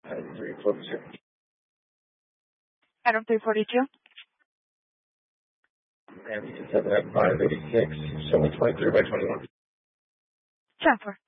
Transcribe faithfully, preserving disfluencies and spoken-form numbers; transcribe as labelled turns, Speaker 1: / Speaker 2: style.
Speaker 1: Item three forty-two.
Speaker 2: Item three forty-two.
Speaker 1: And we can set that at five eighty-six, showing twenty-three by twenty-one.
Speaker 2: Ten four.